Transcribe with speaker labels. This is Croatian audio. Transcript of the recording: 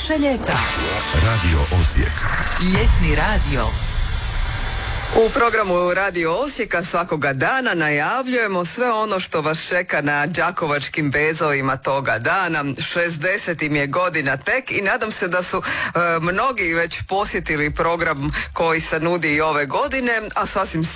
Speaker 1: više ljeta.
Speaker 2: Radio Osijek.
Speaker 1: Ljetni radio.
Speaker 3: U programu Radio Osijeka svakoga dana najavljujemo sve ono što vas čeka na đakovačkim bezovima toga dana. 60 im je godina tek i nadam se da su mnogi već posjetili program koji se nudi i ove godine, a sasvim